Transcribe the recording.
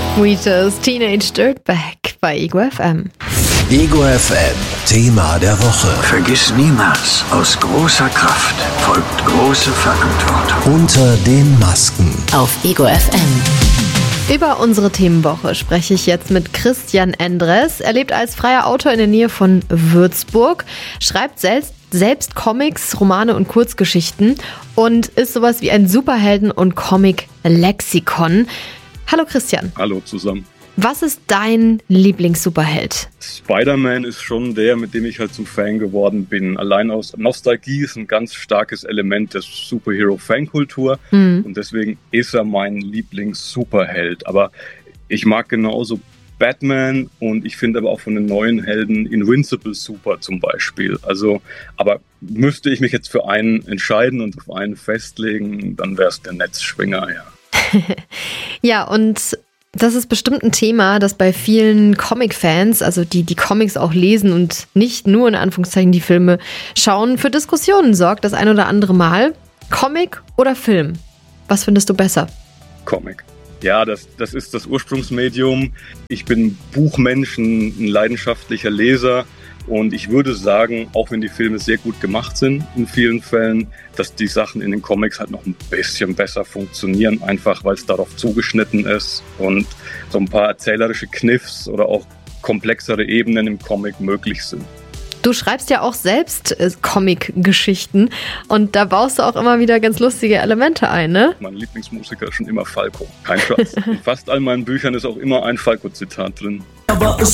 Wheatus Teenage Dirtbag bei Ego FM. Ego FM, Thema der Woche. Vergiss niemals, aus großer Kraft folgt große Verantwortung. Unter den Masken. Auf Ego FM. Über unsere Themenwoche spreche ich jetzt mit Christian Endres. Er lebt als freier Autor in der Nähe von Würzburg, schreibt selbst Comics, Romane und Kurzgeschichten und ist sowas wie ein Superhelden- und Comic-Lexikon. Hallo Christian. Hallo zusammen. Was ist dein Lieblings-Superheld? Spider-Man ist schon der, mit dem ich halt zum Fan geworden bin. Allein aus Nostalgie ist ein ganz starkes Element der Superhero-Fankultur und deswegen ist er mein Lieblings-Superheld. Aber ich mag genauso Batman und ich finde aber auch von den neuen Helden Invincible super zum Beispiel. Also, aber müsste ich mich jetzt für einen entscheiden und auf einen festlegen, dann wäre es der Netzschwinger, ja. Ja, und das ist bestimmt ein Thema, das bei vielen Comic-Fans, also die Comics auch lesen und nicht nur in Anführungszeichen die Filme schauen, für Diskussionen sorgt, das ein oder andere Mal. Comic oder Film? Was findest du besser? Comic. Ja, das ist das Ursprungsmedium. Ich bin Buchmensch, ein leidenschaftlicher Leser. Und ich würde sagen, auch wenn die Filme sehr gut gemacht sind in vielen Fällen, dass die Sachen in den Comics halt noch ein bisschen besser funktionieren, einfach weil es darauf zugeschnitten ist und so ein paar erzählerische Kniffs oder auch komplexere Ebenen im Comic möglich sind. Du schreibst ja auch selbst Comic-Geschichten und da baust du auch immer wieder ganz lustige Elemente ein, ne? Mein Lieblingsmusiker ist schon immer Falco, kein Scherz. In fast all meinen Büchern ist auch immer ein Falco-Zitat drin.